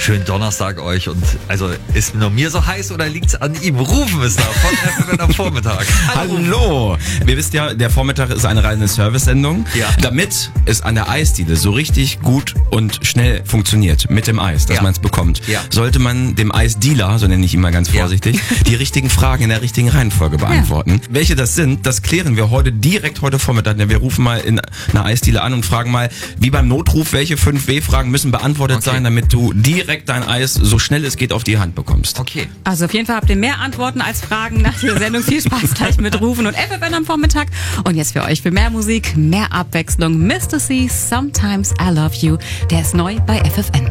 schönen Donnerstag euch. Und also ist nur mir so heiß oder liegt's an ihm? Rufen ist da von FFN am Vormittag. Hallo! Wir wissen ja, der Vormittag ist eine reine Service-Sendung. Ja. Damit es an der Eisdiele so richtig gut und schnell funktioniert mit dem Eis, dass man es bekommt, sollte man dem Eisdealer, so nenne ich ihn mal ganz vorsichtig, die richtigen Fragen in der richtigen Reihenfolge beantworten. Welche das sind, das klären wir heute Vormittag. Denn wir rufen mal in einer Eisdiele an und fragen mal, wie beim Notruf, welche 5 W-Fragen müssen beantwortet sein, damit du direkt dein Eis so schnell es geht auf die Hand bekommst. Okay. Also auf jeden Fall habt ihr mehr Antworten als Fragen nach der Sendung. Viel Spaß gleich mit Rufen und FFN am Vormittag. Und jetzt für euch für mehr Musik, mehr Abwechslung. Mr. C, Sometimes I Love You. Der ist neu bei FFN.